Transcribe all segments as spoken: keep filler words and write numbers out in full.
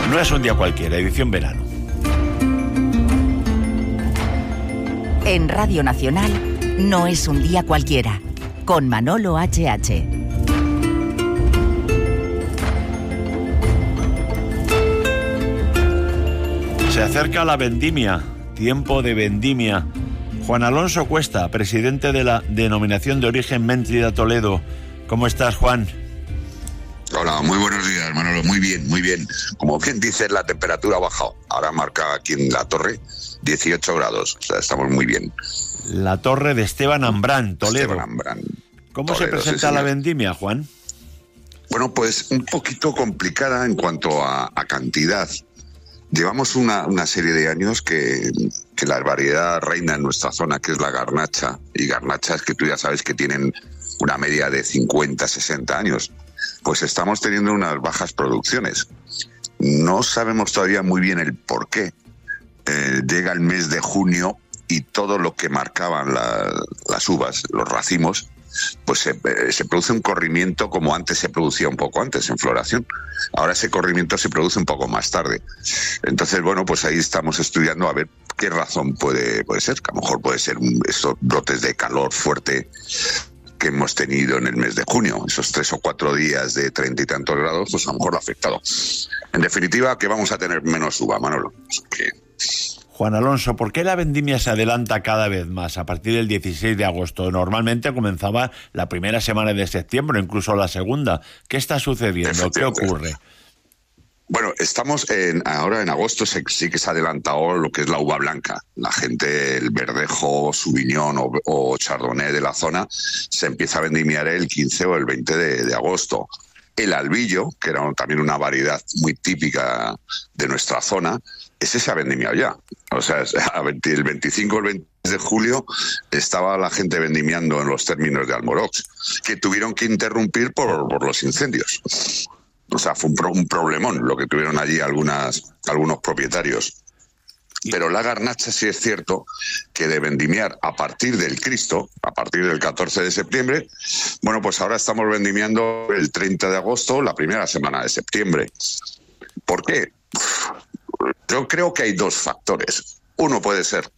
No es un día cualquiera, edición verano. En Radio Nacional, no es un día cualquiera, con Manolo H H. Se acerca la vendimia, tiempo de vendimia. Juan Alonso Cuesta, presidente de la Denominación de Origen Méntrida Toledo. ¿Cómo estás, Juan? Hola, muy buenos días, Manolo. Muy bien, muy bien. Como bien dices, la temperatura ha bajado. Ahora marca aquí en la torre dieciocho grados. O sea, estamos muy bien. La torre de Esteban Ambrán, Toledo. Esteban Ambrán. ¿Cómo Toledo, se presenta sí, la vendimia, Juan? Bueno, pues un poquito complicada en cuanto a, a cantidad. Llevamos una, una serie de años que, que la variedad reina en nuestra zona, que es la garnacha. Y garnachas que tú ya sabes que tienen una media de cincuenta, sesenta años. Pues estamos teniendo unas bajas producciones. No sabemos todavía muy bien el por qué. Eh, llega el mes de junio y todo lo que marcaban la, las uvas, los racimos, pues se, eh, se produce un corrimiento como antes se producía un poco antes, en floración. Ahora ese corrimiento se produce un poco más tarde. Entonces, bueno, pues ahí estamos estudiando a ver qué razón puede, puede ser. Que a lo mejor puede ser un, esos brotes de calor fuerte que hemos tenido en el mes de junio, esos tres o cuatro días de treinta y tantos grados, pues a lo mejor lo ha afectado. En definitiva, que vamos a tener menos uva, Manolo. Que... Juan Alonso, ¿por qué la vendimia se adelanta cada vez más a partir del dieciséis de agosto? Normalmente comenzaba la primera semana de septiembre, incluso la segunda. ¿Qué está sucediendo? ¿Qué ocurre? Bueno, estamos en, ahora en agosto, se, sí que se ha adelantado lo que es la uva blanca. La gente, el verdejo, Sauvignon o, o Chardonnay de la zona, se empieza a vendimiar el quince o el veinte de, de agosto. El albillo, que era también una variedad muy típica de nuestra zona, ese se ha vendimiado ya. O sea, el veinticinco o el veinte de julio estaba la gente vendimiando en los términos de Almorox, que tuvieron que interrumpir por, por los incendios. O sea, fue un, pro, un problemón lo que tuvieron allí algunas, algunos propietarios. Pero la garnacha sí es cierto que de vendimiar a partir del Cristo, a partir del catorce de septiembre, bueno, pues ahora estamos vendimiando el treinta de agosto, la primera semana de septiembre. ¿Por qué? Yo creo que hay dos factores. Uno puede ser,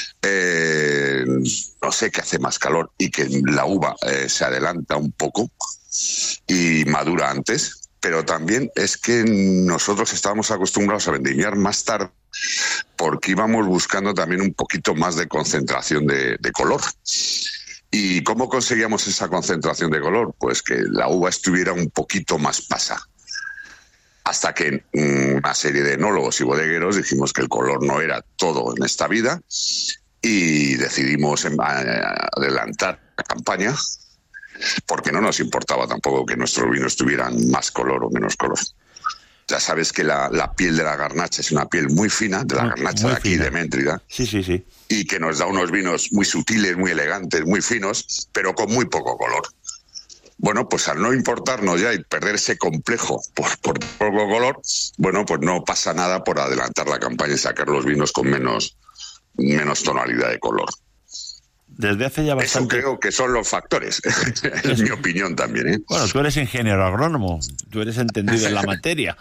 eh, no sé, que hace más calor y que la uva eh, se adelanta un poco y madura antes. Pero también es que nosotros estábamos acostumbrados a vendimiar más tarde porque íbamos buscando también un poquito más de concentración de, de color. ¿Y cómo conseguíamos esa concentración de color? Pues que la uva estuviera un poquito más pasa. Hasta que una serie de enólogos y bodegueros dijimos que el color no era todo en esta vida y decidimos adelantar la campaña, porque no nos importaba tampoco que nuestros vinos tuvieran más color o menos color. Ya sabes que la, la piel de la garnacha es una piel muy fina, de la muy, garnacha muy de aquí, fina. De Méntrida. Sí, sí, sí. Y que nos da unos vinos muy sutiles, muy elegantes, muy finos, pero con muy poco color. Bueno, pues al no importarnos ya y perder ese complejo por, por poco color, bueno, pues no pasa nada por adelantar la campaña y sacar los vinos con menos, menos tonalidad de color. Desde hace ya bastante... Eso creo que son los factores, es mi opinión también, ¿eh? Bueno, tú eres ingeniero agrónomo, tú eres entendido en la materia.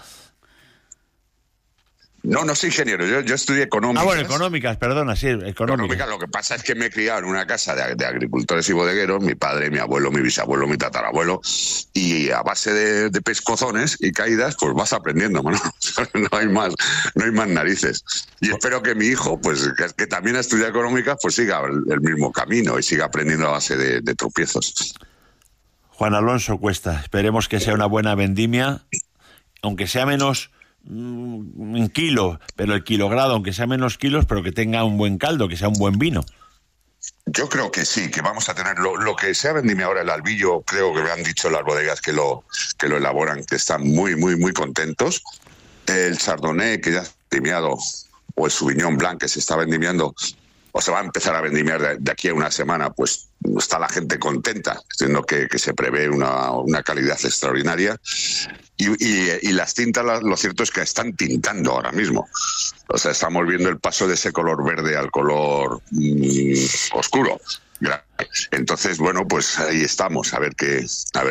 No, no soy ingeniero, yo, yo estudié económicas. Ah, bueno, económicas, perdona, sí, económicas. Económicas, lo que pasa es que me he criado en una casa de, de agricultores y bodegueros, mi padre, mi abuelo, mi bisabuelo, mi tatarabuelo, y a base de, de pescozones y caídas, pues vas aprendiendo, mano. No hay más, no hay más narices. Y espero que mi hijo, pues que, que también ha estudiado económicas, pues siga el, el mismo camino y siga aprendiendo a base de, de tropiezos. Juan Alonso Cuesta, esperemos que sea una buena vendimia, aunque sea menos... un kilo, pero el kilogrado, aunque sea menos kilos, pero que tenga un buen caldo, que sea un buen vino. Yo creo que sí, que vamos a tener lo, lo que sea vendimia ahora, el albillo, creo que me han dicho las bodegas que lo, que lo elaboran, que están muy, muy, muy contentos. El Chardonnay, que ya está vendimiado, o el Sauvignon Blanc, que se está vendimiando, o se va a empezar a vendimiar de, de aquí a una semana, pues está la gente contenta, siendo que, que se prevé una, una calidad extraordinaria. Y, y, y las tintas, lo cierto es que están tintando ahora mismo. O sea, estamos viendo el paso de ese color verde al color mmm, oscuro. Entonces, bueno, pues ahí estamos, a ver qué... A ver